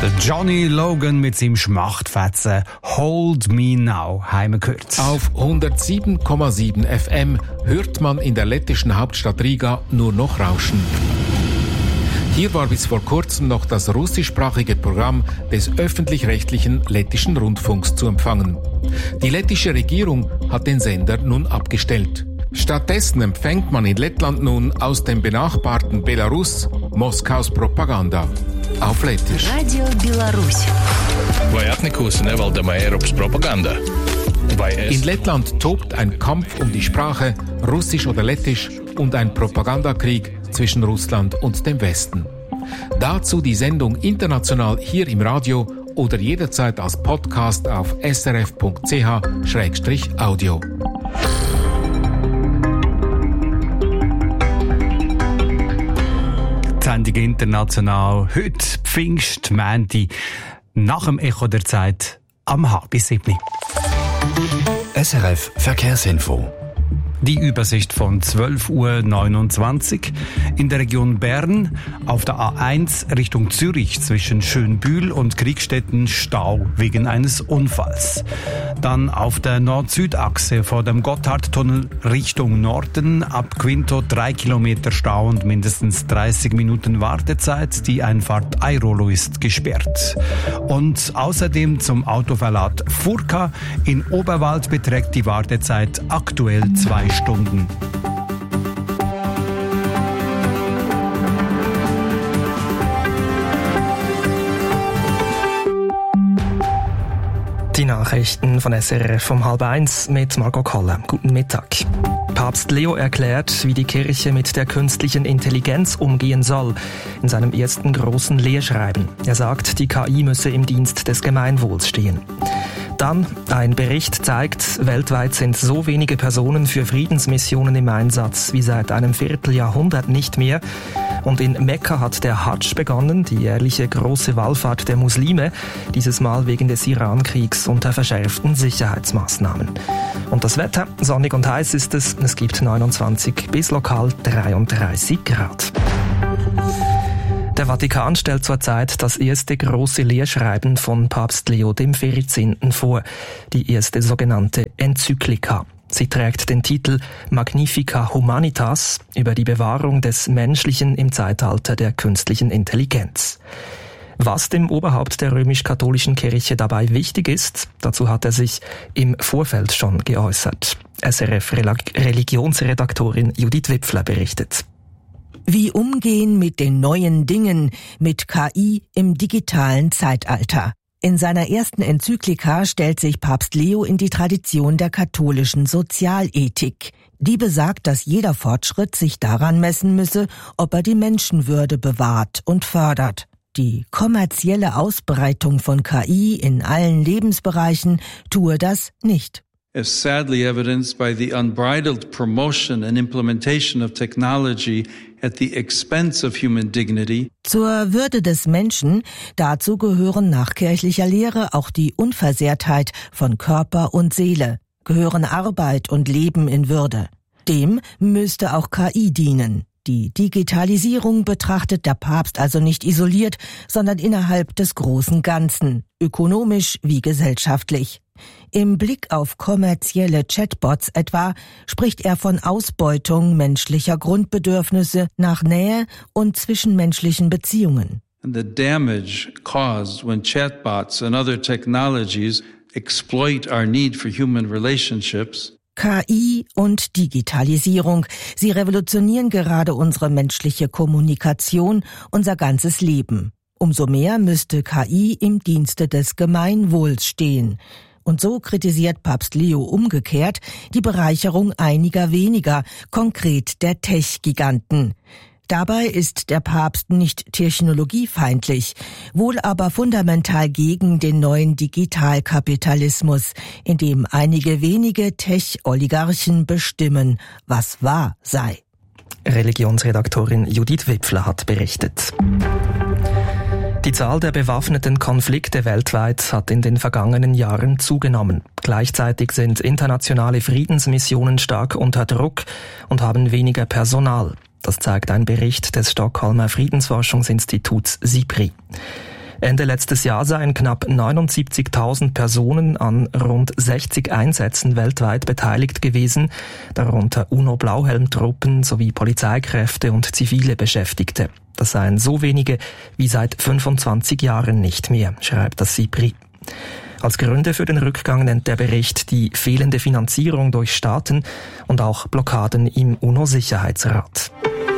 Johnny Logan mit seinem Schmachtfetzen «Hold Me Now» haben wir gehört. Auf 107,7 FM hört man in der lettischen Hauptstadt Riga nur noch Rauschen. Hier war bis vor kurzem noch das russischsprachige Programm des öffentlich-rechtlichen lettischen Rundfunks zu empfangen. Die lettische Regierung hat den Sender nun abgestellt. Stattdessen empfängt man in Lettland nun aus dem benachbarten Belarus Moskaus Propaganda. Auf Lettisch. Radio Belarus. In Lettland tobt ein Kampf um die Sprache, Russisch oder Lettisch, und ein Propagandakrieg zwischen Russland und dem Westen. Dazu die Sendung international hier im Radio oder jederzeit als Podcast auf srf.ch/audio. Die Sendung international heute Pfingstmänti nach dem Echo der Zeit am 6:30. SRF Verkehrsinfo. Die Übersicht von 12:29 Uhr in der Region Bern auf der A1 Richtung Zürich zwischen Schönbühl und Kriegstetten Stau wegen eines Unfalls. Dann auf der Nord-Süd-Achse vor dem Gotthardtunnel Richtung Norden ab Quinto 3 Kilometer Stau und mindestens 30 Minuten Wartezeit. Die Einfahrt Airolo ist gesperrt. Und außerdem zum Autoverlad Furka in Oberwald beträgt die Wartezeit aktuell 2 Stunden. Die Nachrichten von SRF um 12:30 mit Margot Koller. Guten Mittag. Papst Leo erklärt, wie die Kirche mit der künstlichen Intelligenz umgehen soll, in seinem ersten großen Lehrschreiben. Er sagt, die KI müsse im Dienst des Gemeinwohls stehen. Dann, ein Bericht zeigt, weltweit sind so wenige Personen für Friedensmissionen im Einsatz wie seit einem Vierteljahrhundert nicht mehr. Und in Mekka hat der Hadsch begonnen, die jährliche große Wallfahrt der Muslime, dieses Mal wegen des Iran-Kriegs unter verschärften Sicherheitsmaßnahmen. Und das Wetter, sonnig und heiß ist es, es gibt 29 bis lokal 33 Grad. Der Vatikan stellt zurzeit das erste große Lehrschreiben von Papst Leo XIV. Vor, die erste sogenannte Enzyklika. Sie trägt den Titel Magnifica Humanitas über die Bewahrung des Menschlichen im Zeitalter der künstlichen Intelligenz. Was dem Oberhaupt der römisch-katholischen Kirche dabei wichtig ist, dazu hat er sich im Vorfeld schon geäußert. SRF-Religionsredaktorin Judith Wipfler berichtet. Wie umgehen mit den neuen Dingen, mit KI im digitalen Zeitalter? In seiner ersten Enzyklika stellt sich Papst Leo in die Tradition der katholischen Sozialethik. Die besagt, dass jeder Fortschritt sich daran messen müsse, ob er die Menschenwürde bewahrt und fördert. Die kommerzielle Ausbreitung von KI in allen Lebensbereichen tue das nicht. As sadly evidenced by the unbridled promotion and implementation of technology at the expense of human dignity. Zur Würde des Menschen, dazu gehören nach kirchlicher Lehre auch die Unversehrtheit von Körper und Seele, gehören Arbeit und Leben in Würde. Dem müsste auch KI dienen. Die Digitalisierung betrachtet der Papst also nicht isoliert, sondern innerhalb des großen Ganzen, ökonomisch wie gesellschaftlich. Im Blick auf kommerzielle Chatbots etwa spricht er von Ausbeutung menschlicher Grundbedürfnisse nach Nähe und zwischenmenschlichen Beziehungen. And the damage caused when chatbots and other technologies exploit our need for human relationships. KI und Digitalisierung, sie revolutionieren gerade unsere menschliche Kommunikation, unser ganzes Leben. Umso mehr müsste KI im Dienste des Gemeinwohls stehen. Und so kritisiert Papst Leo umgekehrt die Bereicherung einiger weniger, konkret der Tech-Giganten. Dabei ist der Papst nicht technologiefeindlich, wohl aber fundamental gegen den neuen Digitalkapitalismus, in dem einige wenige Tech-Oligarchen bestimmen, was wahr sei. Religionsredaktorin Judith Wipfler hat berichtet. Die Zahl der bewaffneten Konflikte weltweit hat in den vergangenen Jahren zugenommen. Gleichzeitig sind internationale Friedensmissionen stark unter Druck und haben weniger Personal. Das zeigt ein Bericht des Stockholmer Friedensforschungsinstituts SIPRI. Ende letztes Jahr seien knapp 79.000 Personen an rund 60 Einsätzen weltweit beteiligt gewesen, darunter UNO-Blauhelmtruppen sowie Polizeikräfte und zivile Beschäftigte. Das seien so wenige wie seit 25 Jahren nicht mehr, schreibt das SIPRI. Als Gründe für den Rückgang nennt der Bericht die fehlende Finanzierung durch Staaten und auch Blockaden im UNO-Sicherheitsrat.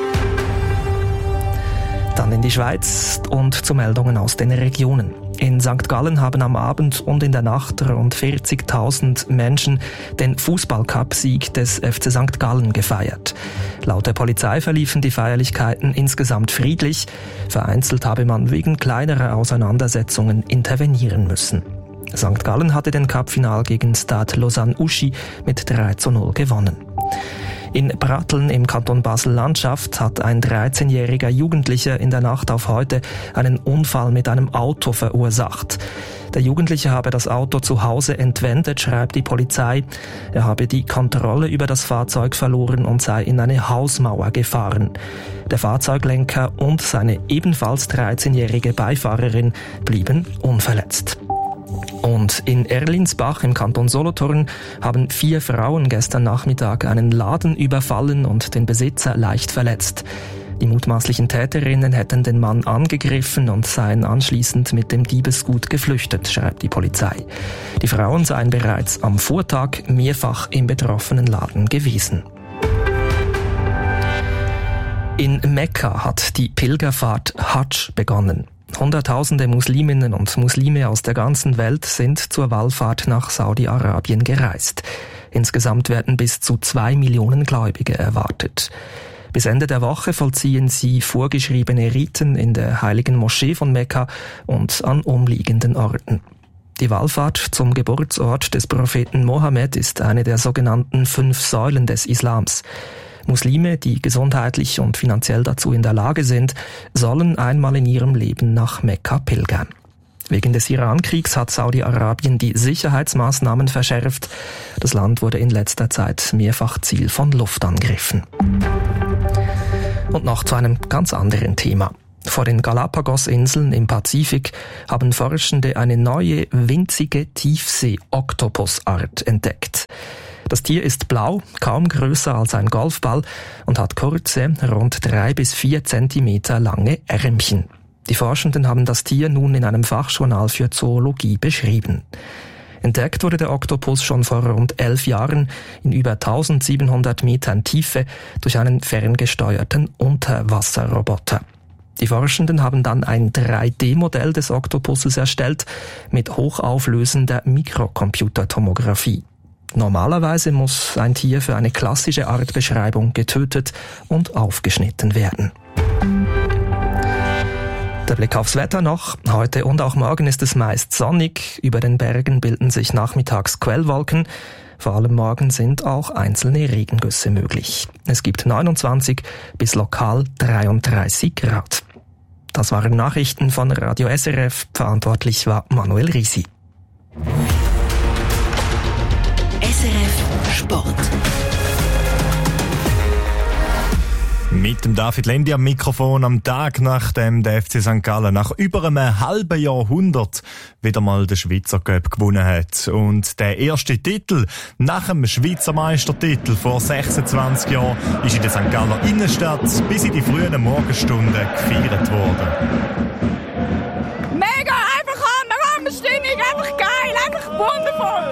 Dann in die Schweiz und zu Meldungen aus den Regionen. In St. Gallen haben am Abend und in der Nacht rund 40.000 Menschen den Fußball-Cup-Sieg des FC St. Gallen gefeiert. Laut der Polizei verliefen die Feierlichkeiten insgesamt friedlich. Vereinzelt habe man wegen kleinerer Auseinandersetzungen intervenieren müssen. St. Gallen hatte den Cup-Final gegen Stade Lausanne-Uschi mit 3:0 gewonnen. In Bratteln im Kanton Basel-Landschaft hat ein 13-jähriger Jugendlicher in der Nacht auf heute einen Unfall mit einem Auto verursacht. Der Jugendliche habe das Auto zu Hause entwendet, schreibt die Polizei. Er habe die Kontrolle über das Fahrzeug verloren und sei in eine Hausmauer gefahren. Der Fahrzeuglenker und seine ebenfalls 13-jährige Beifahrerin blieben unverletzt. Und in Erlinsbach im Kanton Solothurn haben 4 Frauen gestern Nachmittag einen Laden überfallen und den Besitzer leicht verletzt. Die mutmaßlichen Täterinnen hätten den Mann angegriffen und seien anschließend mit dem Diebesgut geflüchtet, schreibt die Polizei. Die Frauen seien bereits am Vortag mehrfach im betroffenen Laden gewesen. In Mekka hat die Pilgerfahrt Hadsch begonnen. Hunderttausende Musliminnen und Muslime aus der ganzen Welt sind zur Wallfahrt nach Saudi-Arabien gereist. Insgesamt werden bis zu 2 Millionen Gläubige erwartet. Bis Ende der Woche vollziehen sie vorgeschriebene Riten in der heiligen Moschee von Mekka und an umliegenden Orten. Die Wallfahrt zum Geburtsort des Propheten Mohammed ist eine der sogenannten 5 Säulen des Islams. Muslime, die gesundheitlich und finanziell dazu in der Lage sind, sollen einmal in ihrem Leben nach Mekka pilgern. Wegen des Iran-Kriegs hat Saudi-Arabien die Sicherheitsmaßnahmen verschärft. Das Land wurde in letzter Zeit mehrfach Ziel von Luftangriffen. Und noch zu einem ganz anderen Thema. Vor den Galapagos-Inseln im Pazifik haben Forschende eine neue, winzige Tiefsee-Oktopusart entdeckt. Das Tier ist blau, kaum größer als ein Golfball und hat kurze, rund 3 bis 4 Zentimeter lange Ärmchen. Die Forschenden haben das Tier nun in einem Fachjournal für Zoologie beschrieben. Entdeckt wurde der Oktopus schon vor rund 11 Jahren in über 1700 Metern Tiefe durch einen ferngesteuerten Unterwasserroboter. Die Forschenden haben dann ein 3D-Modell des Oktopuses erstellt mit hochauflösender Mikrocomputertomographie. Normalerweise muss ein Tier für eine klassische Artbeschreibung getötet und aufgeschnitten werden. Der Blick aufs Wetter noch. Heute und auch morgen ist es meist sonnig. Über den Bergen bilden sich nachmittags Quellwolken. Vor allem morgen sind auch einzelne Regengüsse möglich. Es gibt 29 bis lokal 33 Grad. Das waren Nachrichten von Radio SRF. Verantwortlich war Manuel Risi. SRF Sport. Mit dem David Lendi am Mikrofon am Tag, nachdem der FC St. Gallen nach über einem halben Jahrhundert wieder mal den Schweizer Cup gewonnen hat. Und der erste Titel nach dem Schweizer Meistertitel vor 26 Jahren ist in der St. Galler Innenstadt bis in die frühen Morgenstunden gefeiert worden. Mega, einfach Hammerstimmung, einfach geil, einfach wundervoll.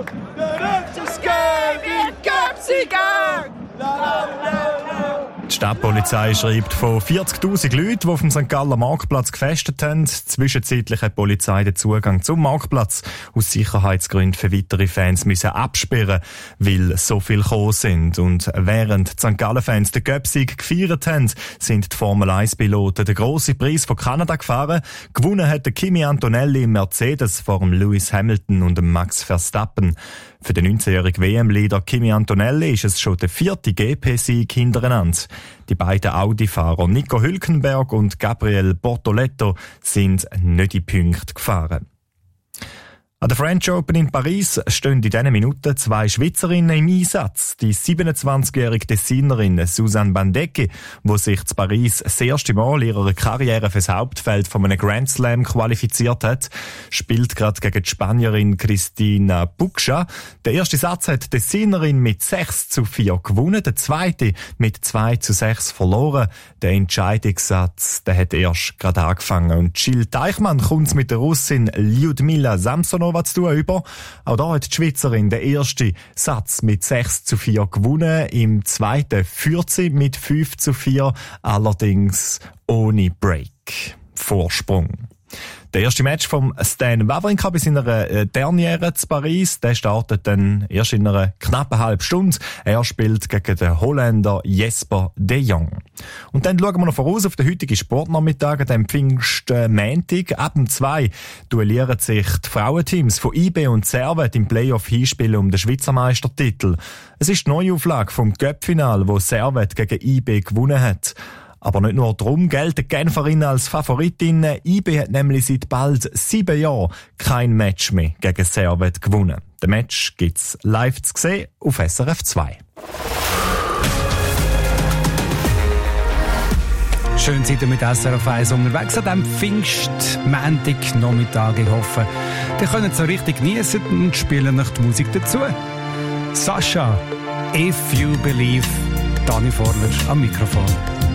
Die Stadtpolizei schreibt von 40'000 Leuten, die auf dem St. Galler Marktplatz gefestet haben. Zwischenzeitlich hat die Polizei den Zugang zum Marktplatz aus Sicherheitsgründen für weitere Fans müssen absperren, weil so viele gekommen sind. Und während die St. Gallen-Fans den Cup-Sieg gefeiert haben, sind die Formel-1-Piloten den grossen Preis von Kanada gefahren. Gewonnen hat der Kimi Antonelli im Mercedes vor dem Lewis Hamilton und dem Max Verstappen. Für den 19-jährigen WM-Leader Kimi Antonelli ist es schon der 4. GP-Sieg hintereinander. Die beiden Audi-Fahrer Nico Hülkenberg und Gabriel Bortoletto sind nicht in Punkte gefahren. An der French Open in Paris stehen in diesen Minuten 2 Schweizerinnen im Einsatz. Die 27-jährige Tessinerin Suzanne Bandecki, die sich zu Paris das erste Mal in ihrer Karriere fürs Hauptfeld von einem Grand Slam qualifiziert hat, spielt gerade gegen die Spanierin Cristina Buccia. Der erste Satz hat die Tessinerin mit 6:4 gewonnen, der zweite mit 2:6 verloren. Der Entscheidungssatz, der hat erst gerade angefangen. Und Jill Teichmann kommt mit der Russin Lyudmila Samsonova zu tun über. Auch da hat die Schweizerin den ersten Satz mit 6:4 gewonnen. Im zweiten führt sie mit 5:4, allerdings ohne Break. Vorsprung. Der erste Match vom Stan Wawrinka bei seiner Derniere zu Paris, der startet dann erst in einer knappen halben Stunde. Er spielt gegen den Holländer Jesper de Jong. Und dann schauen wir noch voraus auf den heutigen Sportnachmittag, an dem Pfingstmontag. Ab 2 duellieren sich die Frauenteams von IB und Servet im Playoff-Hinspiel um den Schweizer Meistertitel. Es ist die Neuauflage vom Cup-Final, wo Servet gegen IB gewonnen hat. Aber nicht nur darum gelten die Genferinnen als Favoritinnen. IB hat nämlich seit bald 7 Jahren kein Match mehr gegen Servet gewonnen. Den Match gibt's live zu sehen auf SRF 2. Schön seid ihr mit SRF 1 unterwegs an diesem Pfingstmontag-Nachmittag. Ich hoffe, ihr könnt so richtig genießen und spielen euch die Musik dazu. Sascha, If You Believe, Dani Vorler am Mikrofon.